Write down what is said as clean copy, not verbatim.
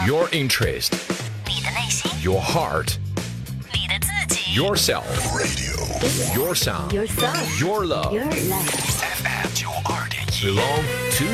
Your interest, 你的内心， your heart, 你的自己 yourself, your sound, Your song. your love. Your love. Belong to